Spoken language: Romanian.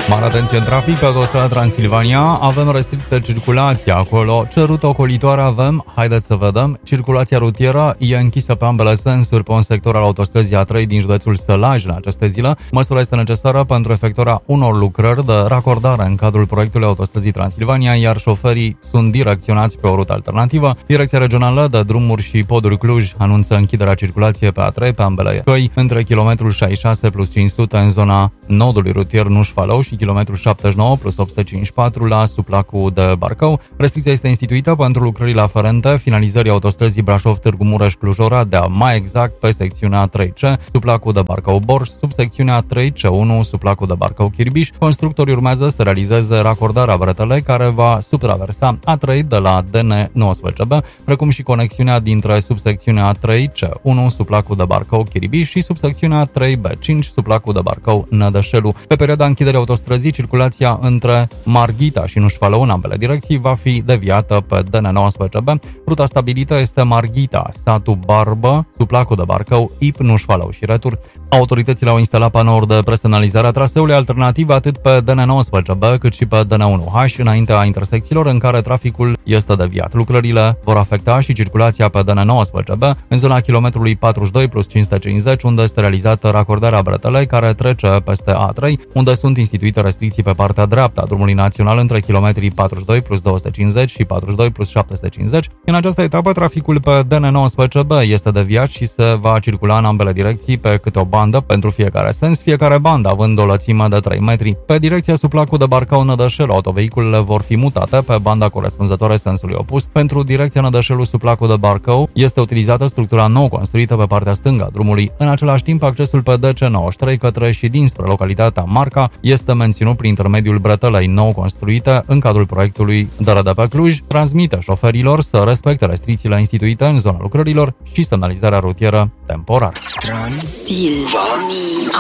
Mare atenție în trafic pe autostrada Transilvania, avem restrictă circulația acolo. Ce rută ocolitoare avem? Haideți să vedem. Circulația rutieră e închisă pe ambele sensuri pe un sector al autostrăzii A3 din județul Sălaj în aceste zile. Măsura este necesară pentru efectuarea unor lucrări de racordare în cadrul proiectului autostrăzii Transilvania, iar șoferii sunt direcționați pe o rută alternativă. Direcția regională de drumuri și poduri Cluj anunță închiderea circulației pe A3 pe ambele căi între kilometrul 66 plus 500 în zona nodului rutier Nuș-Falău și kilometrul 79 plus 854 la Suplacul de Barcău. Restricția este instituită pentru lucrările aferente finalizării autostrăzii Brașov-Târgu Mureș-Cluj-Oradea, mai exact pe secțiunea 3C, Suplacul de Barcău-Borș, subsecțiunea 3C1, Suplacul de Barcău-Chirbiș. Constructorii urmează să realizeze racordarea bretelei care va subtraversa A3 de la DN19B, precum și conexiunea dintre subsecțiunea 3C1, Suplacul de Barcău-Chirbiș și subsecțiunea 3B5, Suplacul de Barcău-Nădășelu. Pe perioada închiderii autostrăzii, circulația între Marghita și Nușfalău în ambele direcții va fi deviată pe DN19B. Ruta stabilită este Marghita, satul Barbă, Suplacul de Barcău, IP, Nușfalău și retur. Autoritățile au instalat panouri de presemnalizare a traseului alternativ atât pe DN19B cât și pe DN1H înaintea intersecțiilor în care traficul este deviat. Lucrările vor afecta și circulația pe DN19B în zona kilometrului 42 plus 550, unde este realizată racordarea bretelei care trece peste A3, unde sunt instituite restricții pe partea dreaptă a drumului național între kilometrii 42 plus 250 și 42 plus 750. În această etapă, traficul pe DN19B este deviat și se va circula în ambele direcții pe câte o bandă pentru fiecare sens, fiecare bandă având o lățime de 3 metri. Pe direcția Suplacul de Barcău-Nădășelu, autovehiculele vor fi mutate pe banda corespunzătoare sensului opus. Pentru direcția Nădășelu-Suplacul de Barcău este utilizată structura nou construită pe partea stângă a drumului. În același timp, accesul pe DC93 către și dinspre localitatea Marca este menținut prin intermediul bretelei nou construite în cadrul proiectului DRDP Cluj, transmite șoferilor să respecte restricțiile instituite în zona lucrărilor și semnalizarea rutieră temporar. Transilvania.